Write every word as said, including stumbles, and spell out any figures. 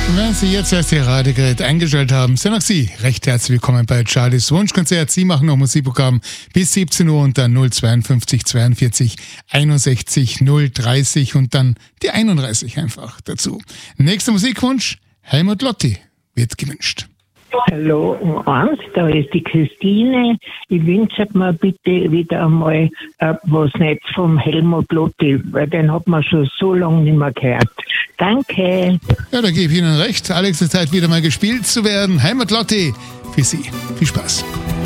Wenn Sie jetzt erst Ihr Radiogerät eingeschaltet haben, sind auch Sie recht herzlich willkommen bei Charlies Wunschkonzert. Sie machen noch Musikprogramm bis siebzehn Uhr und dann null zweiundfünfzig zweiundvierzig einundsechzig null dreißig und dann die einunddreißig einfach dazu. Nächster Musikwunsch, Helmut Lotti wird gewünscht. Hallo, um eins, da ist die Christine. Ich wünsche mir bitte wieder einmal äh, was Nettes vom Helmut Lotti, weil den hat man schon so lange nicht mehr gehört. Danke. Ja, da gebe ich Ihnen recht. Alex, es ist Zeit, wieder mal gespielt zu werden. Helmut Lotti für Sie. Viel Spaß.